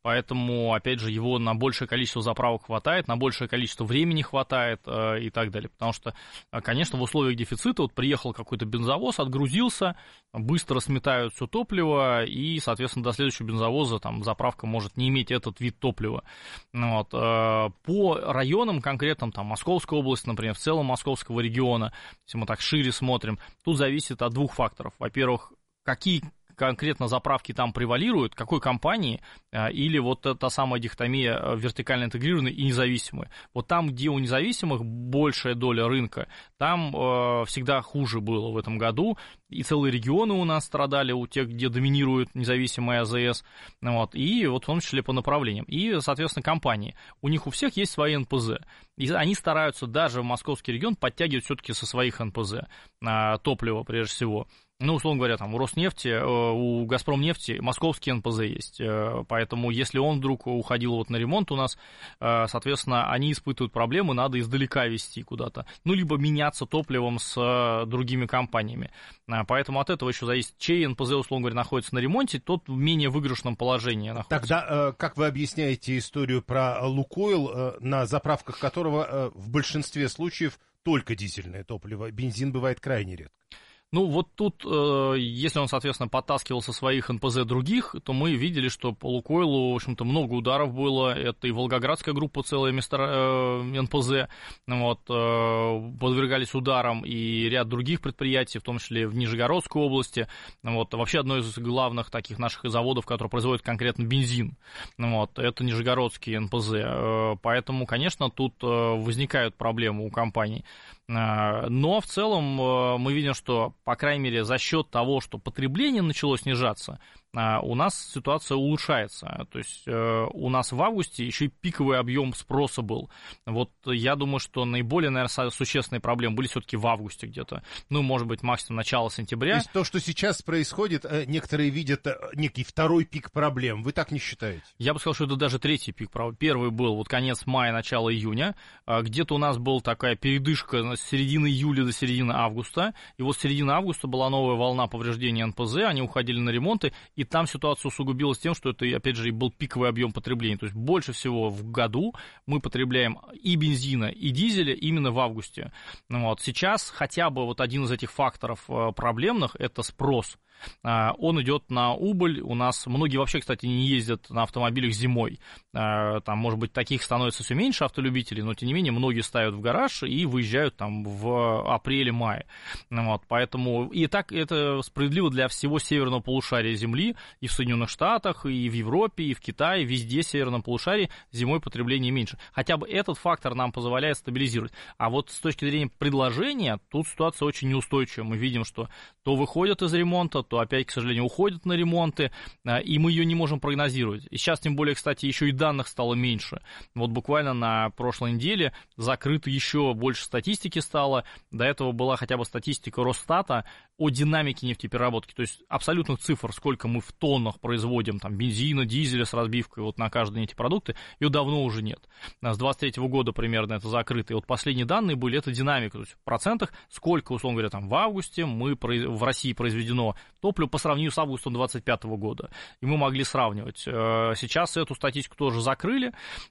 поэтому, опять же, его на большее количество заправок хватает, на большее количество времени хватает и так далее. Потому что, конечно, в условиях дефицита вот приехал какой-то бензовоз, отгрузился, быстро сметают все топливо, и, соответственно, до следующего бензовоза там заправка может не иметь этот вид топлива. Вот. По районам конкретным, там, Московской области, например, в целом Московского региона, если мы так шире смотрим, тут зависит от двух факторов. Во-первых, какие конкретно заправки там превалируют, какой компании, или вот та самая дихотомия вертикально интегрированной и независимой. Вот там, где у независимых большая доля рынка, там всегда хуже было в этом году, и целые регионы у нас страдали, у тех, где доминирует независимая АЗС, вот, и вот в том числе по направлениям. И, соответственно, компании. У них у всех есть свои НПЗ, и они стараются даже в московский регион подтягивать все-таки со своих НПЗ топливо, прежде всего. Ну, условно говоря, там у Роснефти, у Газпромнефти московский НПЗ есть, поэтому если он вдруг уходил вот на ремонт у нас, соответственно, они испытывают проблемы, надо издалека везти куда-то, ну, либо меняться топливом с другими компаниями, поэтому от этого еще зависит, чей НПЗ, условно говоря, находится на ремонте, тот в менее выигрышном положении находится. Тогда как вы объясняете историю про «Лукойл», на заправках которого в большинстве случаев только дизельное топливо, бензин бывает крайне редко? Ну, вот тут, если он, соответственно, подтаскивал со своих НПЗ других, то мы видели, что по «Лукойлу», в общем-то, много ударов было. Это и Волгоградская группа, целое НПЗ, вот, подвергались ударам, и ряд других предприятий, в том числе в Нижегородской области. Вот, вообще, одно из главных таких наших заводов, который производит конкретно бензин, вот, это Нижегородский НПЗ. Поэтому, конечно, тут возникают проблемы у компаний. Но в целом мы видим, что, по крайней мере, за счет того, что потребление начало снижаться, у нас ситуация улучшается. То есть у нас в августе еще и пиковый объем спроса был. Вот я думаю, что наиболее, наверное, существенные проблемы были все-таки в августе где-то. Ну, может быть, максимум начало сентября. То есть то, что сейчас происходит, некоторые видят некий второй пик проблем. Вы так не считаете? Я бы сказал, что это даже третий пик проблем. Первый был вот конец мая, начало июня. Где-то у нас была такая передышка с середины июля до середины августа. И вот с середины августа была новая волна повреждения НПЗ. Они уходили на ремонты. И там ситуация усугубилась тем, что это, опять же, был пиковый объем потребления. То есть больше всего в году мы потребляем и бензина, и дизеля именно в августе. Вот. Сейчас хотя бы вот один из этих факторов проблемных – это спрос. Он идет на убыль. У нас многие вообще, кстати, не ездят на автомобилях зимой. Там, может быть, таких становится все меньше автолюбителей, но, тем не менее, многие ставят в гараж и выезжают там в апреле-мае. Вот, поэтому и так это справедливо для всего северного полушария Земли, и в Соединенных Штатах, и в Европе, и в Китае, везде в северном полушарии зимой потребление меньше. Хотя бы этот фактор нам позволяет стабилизировать. А вот с точки зрения предложения, тут ситуация очень неустойчивая. Мы видим, что то выходят из ремонта, то опять, к сожалению, уходят на ремонты, и мы ее не можем прогнозировать. И сейчас, тем более, кстати, еще и данных стало меньше. Вот буквально на прошлой неделе закрыто еще больше статистики стало. До этого была хотя бы статистика Росстата о динамике нефтепереработки, то есть абсолютных цифр, сколько мы в тоннах производим там, бензина, дизеля с разбивкой вот на каждые эти продукты, ее давно уже нет. С 23 года примерно это закрыто. И вот последние данные были, это динамика, то есть в процентах, сколько, условно говоря, там в августе в России произведено топлива по сравнению с августом 2025 года. И мы могли сравнивать. Сейчас эту статистику тоже закрыли.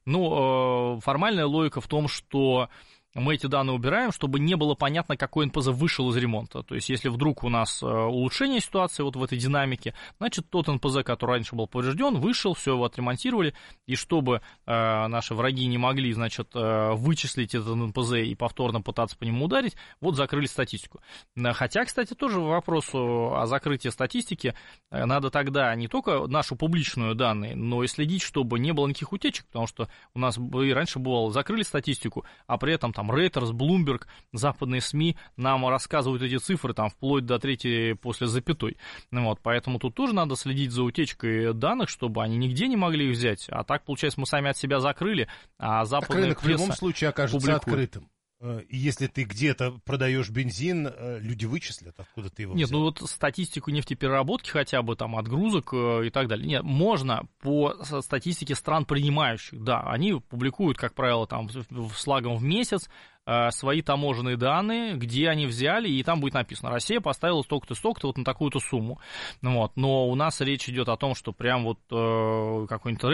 Ну, формальная логика в том, что мы эти данные убираем, чтобы не было понятно, какой НПЗ вышел из ремонта. То есть, если вдруг у нас улучшение ситуации вот в этой динамике, значит, тот НПЗ, который раньше был поврежден, вышел, все его отремонтировали, и чтобы наши враги не могли, значит, вычислить этот НПЗ и повторно пытаться по нему ударить, вот закрыли статистику. Хотя, кстати, тоже вопросу о закрытии статистики надо тогда не только нашу публичную данные, но и следить, чтобы не было никаких утечек, потому что у нас и раньше бывало, закрыли статистику, а при этом там Reuters, Bloomberg, западные СМИ нам рассказывают эти цифры там вплоть до третьей после запятой. Вот, поэтому тут тоже надо следить за утечкой данных, чтобы они нигде не могли их взять. А так, получается, мы сами от себя закрыли, а западная рынок в любом случае окажется публикует. открытым. И если ты где-то продаешь бензин, люди вычислят, откуда ты его взял. Нет, ну вот статистику нефтепереработки хотя бы, там, отгрузок и так далее. Нет, можно по статистике стран принимающих, да, они публикуют, как правило, там, слагом в месяц, свои таможенные данные, где они взяли, и там будет написано, Россия поставила столько-то вот на такую-то сумму. Вот. Но у нас речь идет о том, что прям вот какой-нибудь